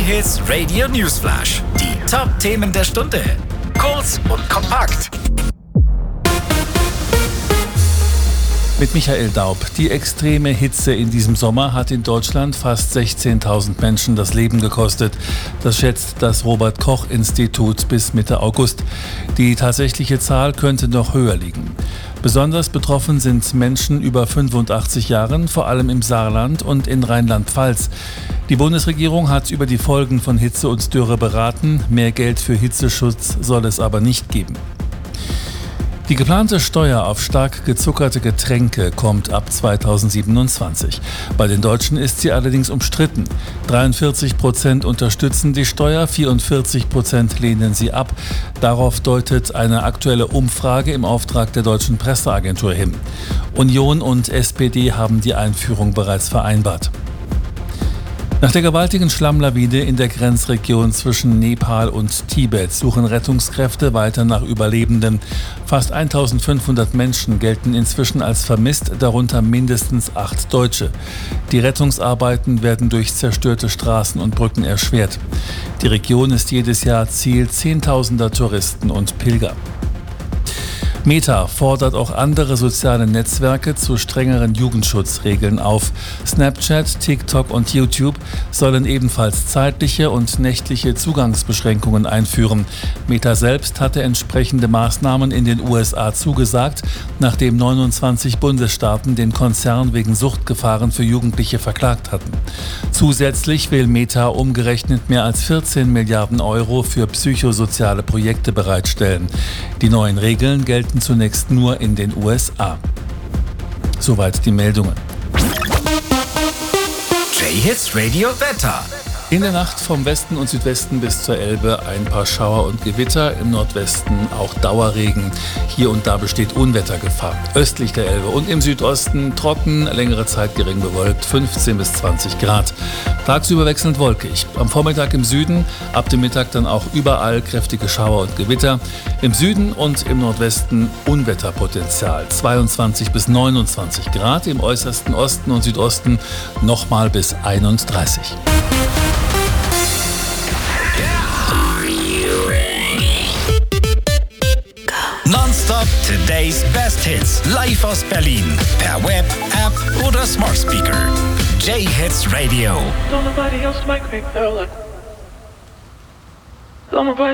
J-Hits Radio Newsflash. Die Top-Themen der Stunde. Kurz und kompakt. Mit Michael Daub. Die extreme Hitze in diesem Sommer hat in Deutschland fast 16.000 Menschen das Leben gekostet. Das schätzt das Robert-Koch-Institut bis Mitte August. Die tatsächliche Zahl könnte noch höher liegen. Besonders betroffen sind Menschen über 85 Jahren, vor allem im Saarland und in Rheinland-Pfalz. Die Bundesregierung hat über die Folgen von Hitze und Dürre beraten. Mehr Geld für Hitzeschutz soll es aber nicht geben. Die geplante Steuer auf stark gezuckerte Getränke kommt ab 2027. Bei den Deutschen ist sie allerdings umstritten. 43% unterstützen die Steuer, 44% lehnen sie ab. Darauf deutet eine aktuelle Umfrage im Auftrag der Deutschen Presseagentur hin. Union und SPD haben die Einführung bereits vereinbart. Nach der gewaltigen Schlammlawine in der Grenzregion zwischen Nepal und Tibet suchen Rettungskräfte weiter nach Überlebenden. Fast 1500 Menschen gelten inzwischen als vermisst, darunter mindestens 8 Deutsche. Die Rettungsarbeiten werden durch zerstörte Straßen und Brücken erschwert. Die Region ist jedes Jahr Ziel Zehntausender Touristen und Pilger. Meta fordert auch andere soziale Netzwerke zu strengeren Jugendschutzregeln auf. Snapchat, TikTok und YouTube sollen ebenfalls zeitliche und nächtliche Zugangsbeschränkungen einführen. Meta selbst hatte entsprechende Maßnahmen in den USA zugesagt, nachdem 29 Bundesstaaten den Konzern wegen Suchtgefahren für Jugendliche verklagt hatten. Zusätzlich will Meta umgerechnet mehr als 14 Milliarden Euro für psychosoziale Projekte bereitstellen. Die neuen Regeln gelten zunächst nur in den USA. Soweit die Meldungen. J-Hits Radio Wetter. In der Nacht vom Westen und Südwesten bis zur Elbe ein paar Schauer und Gewitter, im Nordwesten auch Dauerregen. Hier und da besteht Unwettergefahr. Östlich der Elbe und im Südosten trocken, längere Zeit gering bewölkt, 15 bis 20 Grad. Tagsüber wechselnd wolkig. Am Vormittag im Süden, ab dem Mittag dann auch überall kräftige Schauer und Gewitter. Im Süden und im Nordwesten Unwetterpotenzial, 22 bis 29 Grad. Im äußersten Osten und Südosten nochmal bis 31. Nonstop Today's Best Hits. Live aus Berlin. Per Web, App oder Smart Speaker. J-Hits Radio. Don't nobody else like me, girl. Don't nobody